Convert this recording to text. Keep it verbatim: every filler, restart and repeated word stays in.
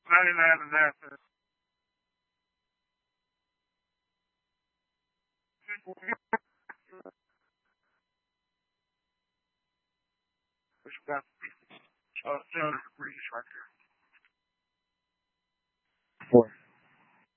ninety-nine and nothing. It's about uh, two hundred degrees right there.